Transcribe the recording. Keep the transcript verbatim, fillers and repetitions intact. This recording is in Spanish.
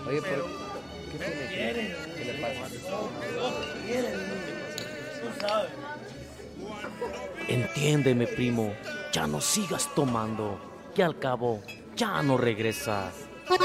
Oye, pero ¿qué tiene? ¿Qué, qué le pasa? Entiéndeme, primo, ya no sigas tomando, que al cabo ya no regresa.